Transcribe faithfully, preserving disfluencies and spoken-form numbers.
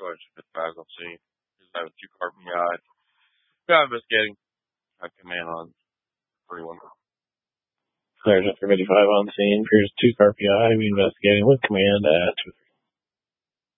George fifty-five on scene. He's having two car P I. Got investigating. I command on three one. Sergeant for fifty-five on scene. Here's two car P I. We investigating with command at two three.